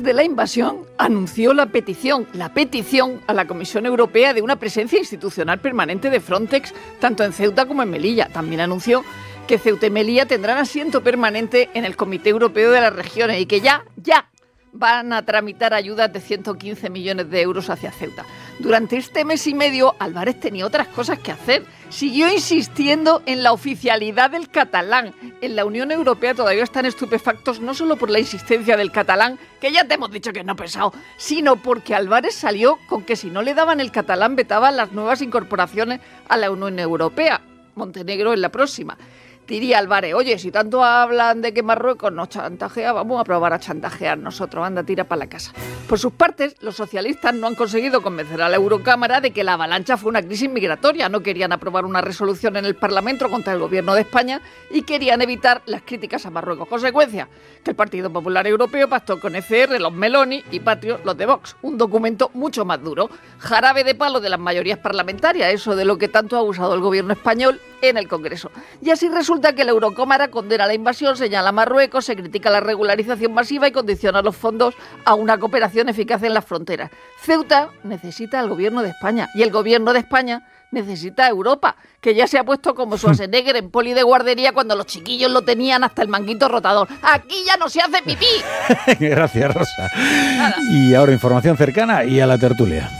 de la invasión, anunció la petición a la Comisión Europea de una presencia institucional permanente de Frontex, tanto en Ceuta como en Melilla. También anunció que Ceuta y Melilla tendrán asiento permanente en el Comité Europeo de las Regiones y que ya van a tramitar ayudas de 115 millones de euros hacia Ceuta. Durante este mes y medio, Álvarez tenía otras cosas que hacer. Siguió insistiendo en la oficialidad del catalán. En la Unión Europea todavía están estupefactos no solo por la insistencia del catalán, que ya te hemos dicho que no pesado, sino porque Álvarez salió con que si no le daban el catalán vetaban las nuevas incorporaciones a la Unión Europea. Montenegro en la próxima. Diría Álvarez, oye, si tanto hablan de que Marruecos nos chantajea, vamos a probar a chantajear nosotros, anda, tira para la casa. Por sus partes, los socialistas no han conseguido convencer a la Eurocámara de que la avalancha fue una crisis migratoria. No querían aprobar una resolución en el Parlamento contra el gobierno de España y querían evitar las críticas a Marruecos. Consecuencia, que el Partido Popular Europeo pactó con ECR, los Meloni, y Patriot, los de Vox. Un documento mucho más duro. Jarabe de palo de las mayorías parlamentarias, eso de lo que tanto ha abusado el gobierno español en el Congreso. Y así resulta que la Eurocámara condena la invasión, señala a Marruecos, se critica la regularización masiva y condiciona los fondos a una cooperación eficaz en las fronteras. Ceuta necesita al gobierno de España y el gobierno de España necesita a Europa, que ya se ha puesto como Schwarzenegger en poli de guardería cuando los chiquillos lo tenían hasta el manguito rotador. Aquí ya no se hace pipí. Gracias, Rosa. Nada. Y ahora información cercana y a la tertulia.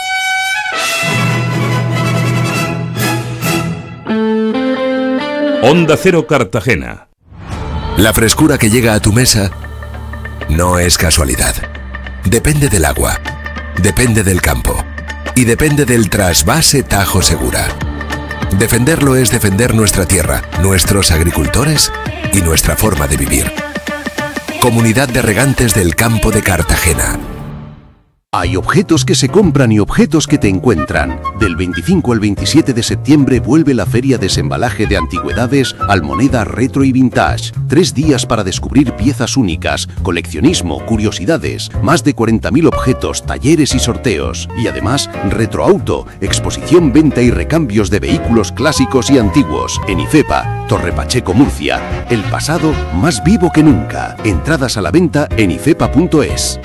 Onda Cero Cartagena. La frescura que llega a tu mesa no es casualidad. Depende del agua, depende del campo y depende del trasvase Tajo Segura. Defenderlo es defender nuestra tierra, nuestros agricultores y nuestra forma de vivir. Comunidad de Regantes del Campo de Cartagena. Hay objetos que se compran y objetos que te encuentran. Del 25 al 27 de septiembre vuelve la Feria Desembalaje de Antigüedades Almoneda Retro y Vintage. 3 días para descubrir piezas únicas, coleccionismo, curiosidades, más de 40.000 objetos, talleres y sorteos. Y además, Retroauto, exposición, venta y recambios de vehículos clásicos y antiguos. En IFEPA, Torre Pacheco, Murcia. El pasado más vivo que nunca. Entradas a la venta en ifepa.es.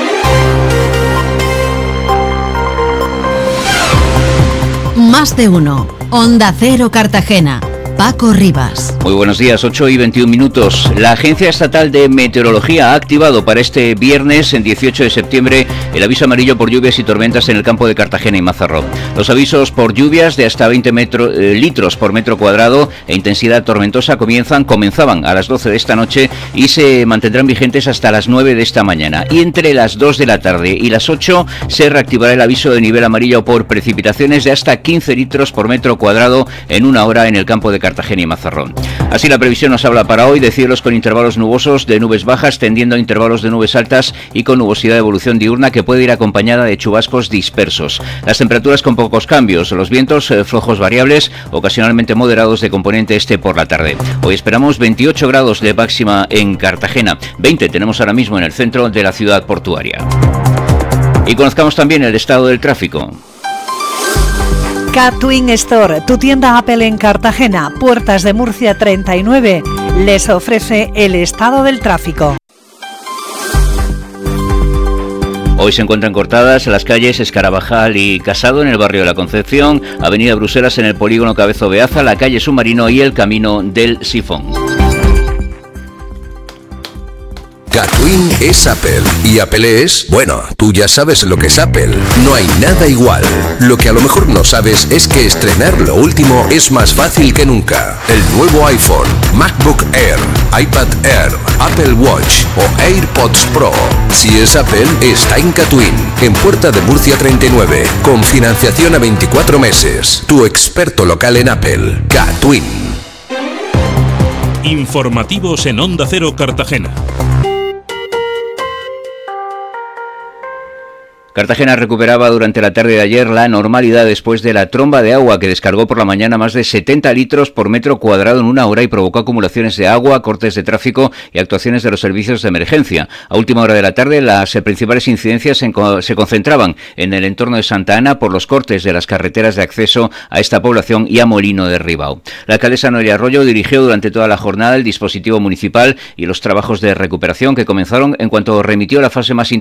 Más de uno. Onda Cero Cartagena. Paco Rivas. Muy buenos días, 8:21. La Agencia Estatal de Meteorología ha activado para este viernes, en 18 de septiembre, el aviso amarillo por lluvias y tormentas en el campo de Cartagena y Mazarrón. Los avisos por lluvias de hasta 20 litros por metro cuadrado e intensidad tormentosa comenzaban a las 12 de esta noche y se mantendrán vigentes hasta las 9 de esta mañana. Y entre las 2 de la tarde y las 8 se reactivará el aviso de nivel amarillo por precipitaciones de hasta 15 litros por metro cuadrado en una hora en el campo de Cartagena y Mazarrón. Así la previsión nos habla para hoy de cielos con intervalos nubosos, de nubes bajas tendiendo a intervalos de nubes altas y con nubosidad de evolución diurna que puede ir acompañada de chubascos dispersos. Las temperaturas con pocos cambios, los vientos flojos variables, ocasionalmente moderados de componente este por la tarde. Hoy esperamos 28 grados de máxima en Cartagena, 20 tenemos ahora mismo en el centro de la ciudad portuaria. Y conozcamos también el estado del tráfico. Catwin Store, tu tienda Apple en Cartagena, Puertas de Murcia 39, les ofrece el estado del tráfico. Hoy se encuentran cortadas las calles Escarabajal y Casado en el barrio de la Concepción, Avenida Bruselas en el polígono Cabezo Beaza, la calle Submarino y el camino del Sifón. Catwin es Apple y Apple es... Bueno, tú ya sabes lo que es Apple. No hay nada igual. Lo que a lo mejor no sabes es que estrenar lo último es más fácil que nunca. El nuevo iPhone, MacBook Air, iPad Air, Apple Watch o AirPods Pro. Si es Apple, está en Catwin, en Puerta de Murcia 39, con financiación a 24 meses. Tu experto local en Apple, Catwin. Informativos en Onda Cero Cartagena. Cartagena recuperaba durante la tarde de ayer la normalidad después de la tromba de agua que descargó por la mañana más de 70 litros por metro cuadrado en una hora y provocó acumulaciones de agua, cortes de tráfico y actuaciones de los servicios de emergencia. A última hora de la tarde, las principales incidencias se concentraban en el entorno de Santa Ana por los cortes de las carreteras de acceso a esta población y a Molino de Ribao. La alcaldesa Noelia Arroyo dirigió durante toda la jornada el dispositivo municipal y los trabajos de recuperación que comenzaron en cuanto remitió la fase más